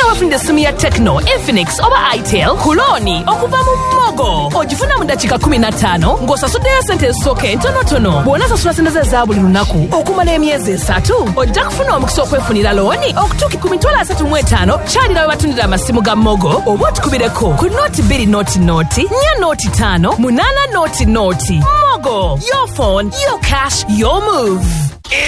wafunde essimu ya Tecno, Infinix oba Itel kuloni okuva mu Mogo. Ogifuna mu dakika 15 ng'osasuddeyo ssente ezisooka entonotono. Bw'onasasula ssente za buli lunaku okumala emyezi 3, ojja kufuna omukisa okwefunira looni okutuuka ku $35 kyalira we batundira amasimu ga Mogo oba otukubireko ku noti 2 noti 4 noti 5 8 noti. Mogo, your phone, your cash, your move.